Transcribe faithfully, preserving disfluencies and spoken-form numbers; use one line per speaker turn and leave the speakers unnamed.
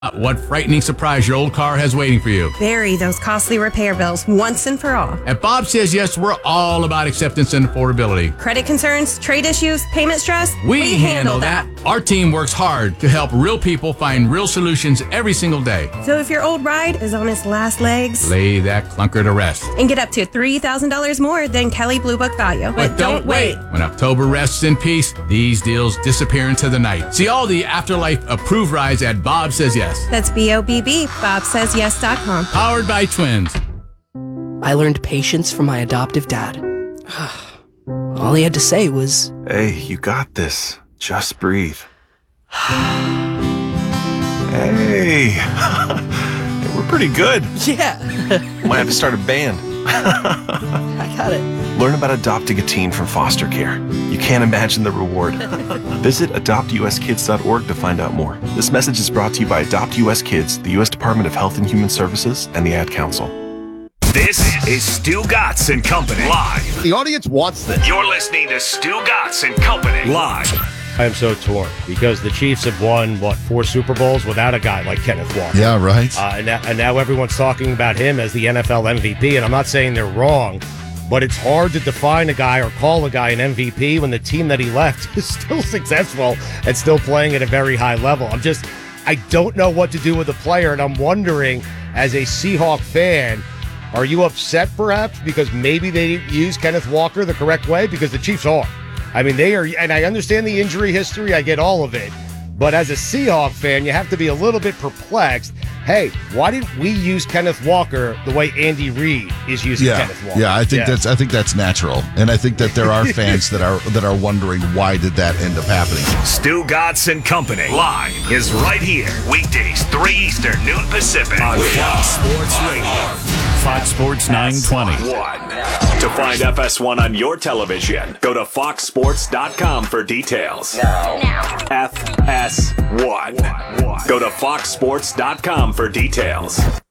What frightening surprise your old car has waiting for you.
Bury those costly repair bills once and for all.
At Bob Says Yes, we're all about acceptance and affordability.
Credit concerns, trade issues, payment stress,
We, we handle, handle that. that. Our team works hard to help real people find real solutions every single day.
So if your old ride is on its last legs,
lay that clunker to rest.
And get up to three thousand dollars more than Kelley Blue Book value.
But, but don't, don't wait. wait. When October rests in peace, these deals disappear into the night. See all the Afterlife approved rides at Bob Says Yes.
That's B O B B, bob says yes dot com.
Powered by Twins.
I learned patience from my adoptive dad. All he had to say was,
"Hey, you got this. Just breathe." Hey, we're pretty good.
Yeah.
Might have to start a band.
I got it.
Learn about adopting a teen from foster care. You can't imagine the reward. Visit adopt u s kids dot org to find out more. This message is brought to you by Adopt U S Kids, the U S Department of Health and Human Services, and the Ad Council.
This is Stu Gatz and Company live.
The audience wants this.
You're listening to Stu Gatz and Company live.
I am so torn because the Chiefs have won, what, four Super Bowls without a guy like Kenneth Walker.
Yeah, right.
Uh, and, now, and now everyone's talking about him as the N F L M V P, and I'm not saying they're wrong, but it's hard to define a guy or call a guy an M V P when the team that he left is still successful and still playing at a very high level. I'm just, I don't know what to do with the player, and I'm wondering, as a Seahawk fan, are you upset perhaps because maybe they didn't use Kenneth Walker the correct way? Because the Chiefs are. I mean, they are, and I understand the injury history, I get all of it, but as a Seahawk fan, you have to be a little bit perplexed. Hey, why didn't we use Kenneth Walker the way Andy Reid is using
yeah,
Kenneth Walker?
Yeah, I think yeah. that's I think that's natural, and I think that there are fans that are that are wondering why did that end up happening.
Stu Gatz and Company live is right here, weekdays three Eastern, noon Pacific on Fox Sports Radio. Fox Sports nine twenty. To find F S one on your television, go to fox sports dot com for details. Now. now. F S one. Go to fox sports dot com for details.